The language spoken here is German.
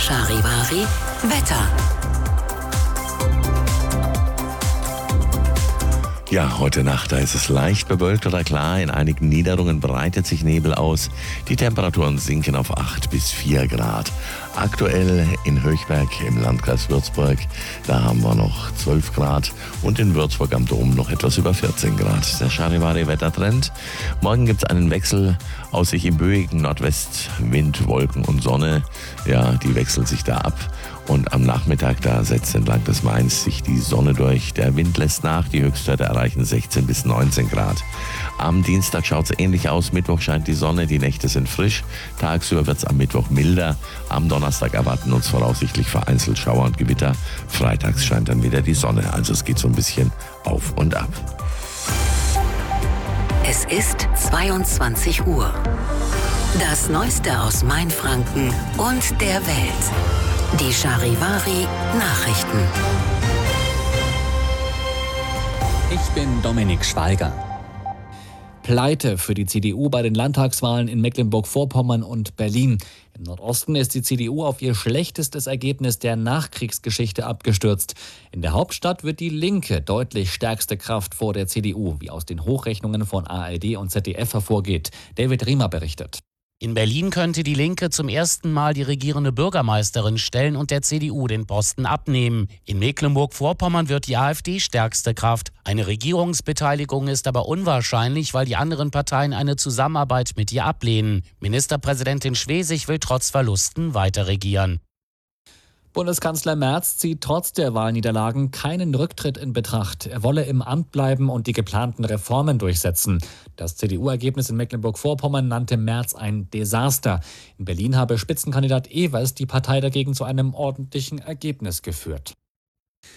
Charivari Wetter. Ja, heute Nacht, da ist es leicht bewölkt oder klar. In einigen Niederungen breitet sich Nebel aus. Die Temperaturen sinken auf 8 bis 4 Grad. Aktuell in Höchberg im Landkreis Würzburg, da haben wir noch 12 Grad und in Würzburg am Dom noch etwas über 14 Grad. Der Charivari-Wettertrend. Morgen gibt es einen Wechsel aus sich im böigen Nordwestwind, Wolken und Sonne. Ja, die wechseln sich da ab. Und am Nachmittag, da setzt entlang des Mains sich die Sonne durch. Der Wind lässt nach, die Höchstwerte erreichen 16 bis 19 Grad. Am Dienstag schaut es ähnlich aus. Mittwoch scheint die Sonne, die Nächte sind frisch. Tagsüber wird es am Mittwoch milder. Am Donnerstag erwarten uns voraussichtlich vereinzelt Schauer und Gewitter. Freitags scheint dann wieder die Sonne. Also es geht so ein bisschen auf und ab. Es ist 22 Uhr. Das Neueste aus Mainfranken und der Welt. Die Charivari Nachrichten. Ich bin Dominik Schweiger. Pleite für die CDU bei den Landtagswahlen in Mecklenburg-Vorpommern und Berlin. Im Nordosten ist die CDU auf ihr schlechtestes Ergebnis der Nachkriegsgeschichte abgestürzt. In der Hauptstadt wird die Linke deutlich stärkste Kraft vor der CDU, wie aus den Hochrechnungen von ARD und ZDF hervorgeht. David Riemer berichtet. In Berlin könnte die Linke zum ersten Mal die regierende Bürgermeisterin stellen und der CDU den Posten abnehmen. In Mecklenburg-Vorpommern wird die AfD stärkste Kraft. Eine Regierungsbeteiligung ist aber unwahrscheinlich, weil die anderen Parteien eine Zusammenarbeit mit ihr ablehnen. Ministerpräsidentin Schwesig will trotz Verlusten weiter regieren. Bundeskanzler Merz zieht trotz der Wahlniederlagen keinen Rücktritt in Betracht. Er wolle im Amt bleiben und die geplanten Reformen durchsetzen. Das CDU-Ergebnis in Mecklenburg-Vorpommern nannte Merz ein Desaster. In Berlin habe Spitzenkandidat Evers die Partei dagegen zu einem ordentlichen Ergebnis geführt.